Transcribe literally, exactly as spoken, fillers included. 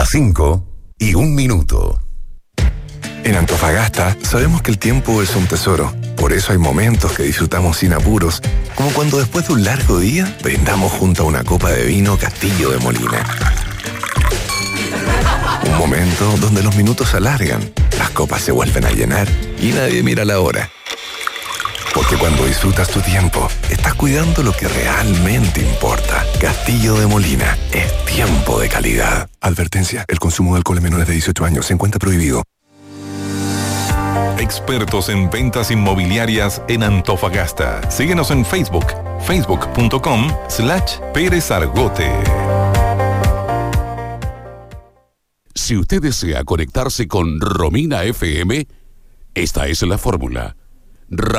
Las cinco y un minuto. En Antofagasta sabemos que el tiempo es un tesoro. Por eso hay momentos que disfrutamos sin apuros, como cuando después de un largo día brindamos junto a una copa de vino Castillo de Molina. Un momento donde los minutos se alargan, las copas se vuelven a llenar y nadie mira la hora. Porque cuando disfrutas tu tiempo, estás cuidando lo que realmente importa. Castillo de Molina, es tiempo de calidad. Advertencia, el consumo de alcohol en menores de dieciocho años se encuentra prohibido. Expertos en ventas inmobiliarias en Antofagasta. Síguenos en Facebook, facebook.com slash Pérez Argote. Si usted desea conectarse con Romina F M, esta es la fórmula.